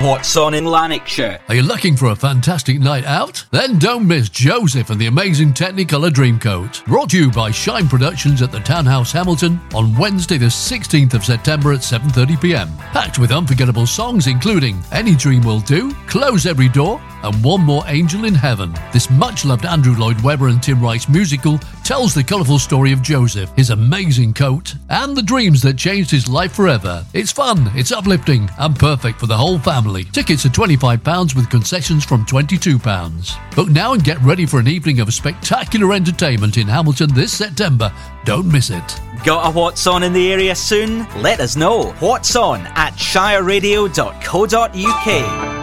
What's on in Lanarkshire? Are you looking for a fantastic night out? Then don't miss Joseph and the amazing Technicolor Dreamcoat. Brought to you by Shine Productions at the Townhouse Hamilton on Wednesday the 16th of September at 7:30pm. Packed with unforgettable songs including Any Dream Will Do, Close Every Door, and One More Angel in Heaven. This much-loved Andrew Lloyd Webber and Tim Rice musical tells the colourful story of Joseph, his amazing coat, and the dreams that changed his life forever. It's fun, it's uplifting, and perfect for the whole family. Tickets are £25 with concessions from £22. Book now and get ready for an evening of spectacular entertainment in Hamilton this September. Don't miss it. Got a What's On in the area soon? Let us know. What's On at shireradio.co.uk.